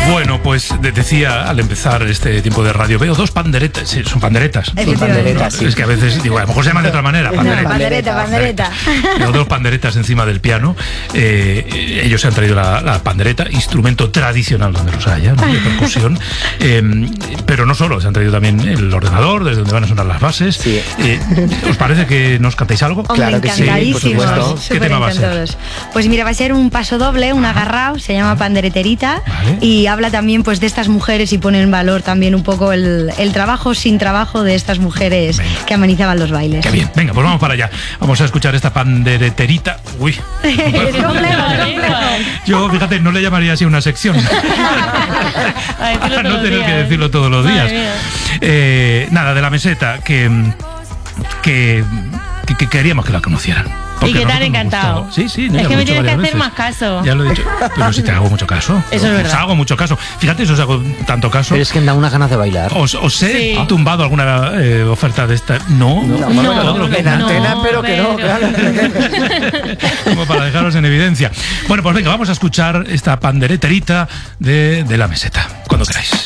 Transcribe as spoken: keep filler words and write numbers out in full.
Bueno, pues de- decía al empezar este tiempo de radio, veo dos panderetas, sí, son panderetas. Son panderetas, sí. Es que a veces digo, a lo mejor se llaman de otra manera, pandereta. No, Pandereta, pandereta. Veo dos panderetas encima del piano. Eh, ellos se han traído la, la pandereta, instrumento tradicional donde los haya, ¿no? De percusión. Eh, pero no solo, se han traído también el ordenador, desde donde van a sonar las bases. Sí. Eh, ¿Os parece que nos cantéis algo? Hombre, Claro que sí, por encantadísimos, supuesto. ¿Qué tema va a ser? superencantados. Pues mira, va a ser un paso doble, un agarrao, se llama Pandereterita, Vale. y habla también pues de estas mujeres y pone en valor también un poco el, el trabajo sin trabajo de estas mujeres Venga. que amenizaban los bailes. Qué bien, venga, pues vamos para allá. Vamos a escuchar esta pandereterita. Uy, Es complejo, es complejo. yo, fíjate, no le llamaría así una sección. A decirlo Para no todos los tener días, que ¿eh? decirlo todos los Madre días. mía. Eh, nada, de la meseta, que, que, que, que queríamos que la conocieran. Porque Y que te a han nosotros nos encantado. gustaba. Sí, sí, no, Es ya que lo he me dicho tienes que varias hacer veces. más caso. Ya lo he dicho, pero si te hago mucho caso. Eso es Os verdad. hago mucho caso. Fíjate, si os hago tanto caso. Pero es que da unas ganas de bailar. ¿Os, os he Sí. tumbado alguna eh, oferta de esta? No. No, No, Todo lo que- en antena, no, pero que no, pero- claro. Como para dejaros en evidencia. Bueno, pues venga, vamos a escuchar esta pandereterita de, de la meseta, cuando queráis.